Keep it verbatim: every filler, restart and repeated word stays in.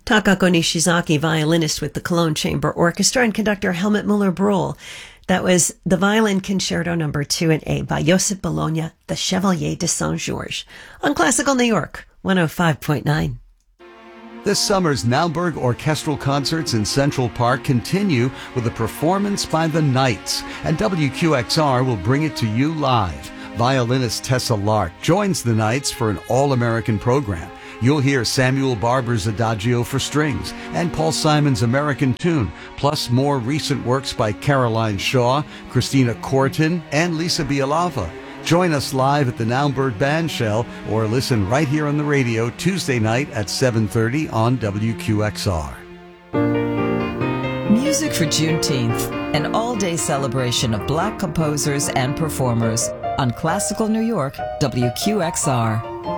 Takako Nishizaki, violinist with the Cologne Chamber Orchestra, and conductor Helmut Muller-Brühl. That was the Violin Concerto Number two in A by Joseph Bologna, the Chevalier de Saint-Georges, on Classical New York, one oh five point nine. This summer's Naumburg Orchestral Concerts in Central Park continue with a performance by the Knights, and W Q X R will bring it to you live. Violinist Tessa Lark joins the Knights for an all-American program. You'll hear Samuel Barber's Adagio for strings and Paul Simon's American Tune, plus more recent works by Caroline Shaw, Christina Corton, and Lisa Bialava. Join us live at the Naumburg Bandshell or listen right here on the radio Tuesday night at seven thirty on W Q X R. Music for Juneteenth, an all-day celebration of Black composers and performers on Classical New York, W Q X R.